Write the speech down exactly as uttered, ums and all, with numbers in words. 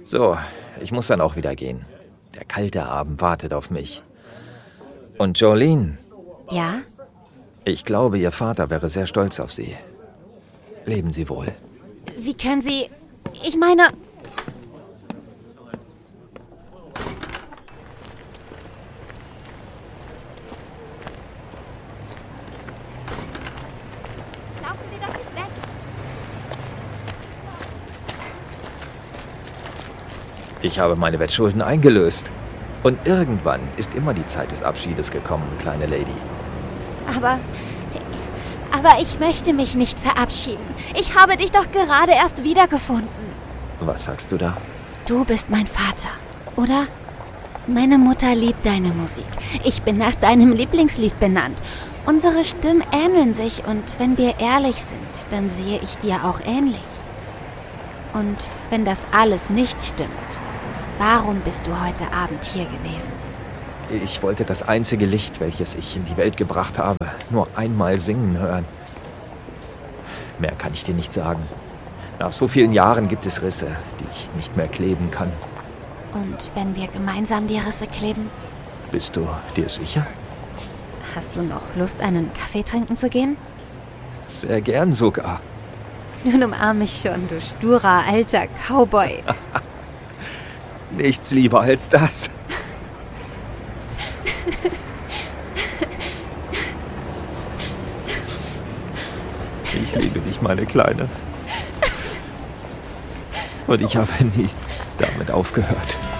So, ich muss dann auch wieder gehen. Der kalte Abend wartet auf mich. Und Jolene? Ja? Ich glaube, Ihr Vater wäre sehr stolz auf Sie. Leben Sie wohl. Wie können Sie... Ich meine... Laufen Sie doch nicht weg. Ich habe meine Wettschulden eingelöst. Und irgendwann ist immer die Zeit des Abschiedes gekommen, kleine Lady. Aber... Aber ich möchte mich nicht verabschieden. Ich habe dich doch gerade erst wiedergefunden. Was sagst du da? Du bist mein Vater, oder? Meine Mutter liebt deine Musik. Ich bin nach deinem Lieblingslied benannt. Unsere Stimmen ähneln sich und wenn wir ehrlich sind, dann sehe ich dir auch ähnlich. Und wenn das alles nicht stimmt, warum bist du heute Abend hier gewesen? Ich wollte das einzige Licht, welches ich in die Welt gebracht habe, nur einmal singen hören. Mehr kann ich dir nicht sagen. Nach so vielen Jahren gibt es Risse, die ich nicht mehr kleben kann. Und wenn wir gemeinsam die Risse kleben? Bist du dir sicher? Hast du noch Lust, einen Kaffee trinken zu gehen? Sehr gern sogar. Nun umarm mich schon, du sturer alter Cowboy. Nichts lieber als das. Ich liebe dich, meine Kleine. Und ich habe nie damit aufgehört.